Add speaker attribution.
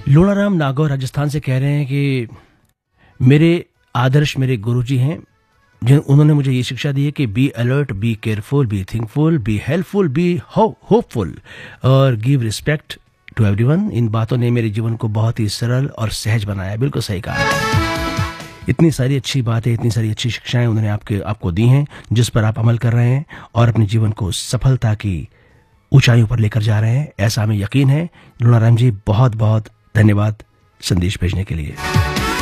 Speaker 1: लोनाराम नागौर राजस्थान से कह रहे हैं कि मेरे आदर्श मेरे गुरुजी हैं, जिन उन्होंने मुझे ये शिक्षा दी है कि be alert, be careful, B थिंकफुल, be helpful, be hopeful और गिव रिस्पेक्ट टू एवरीवन। इन बातों ने मेरे जीवन को बहुत ही सरल और सहज बनाया। बिल्कुल सही कहा। इतनी सारी अच्छी बातें, इतनी सारी अच्छी शिक्षाएं उन्होंने आपको दी हैं, जिस पर आप अमल कर रहे हैं और अपने जीवन को सफलता की ऊंचाइयों पर लेकर जा रहे हैं, ऐसा हमें यकीन है। लोनाराम जी, बहुत बहुत धन्यवाद संदेश भेजने के लिए।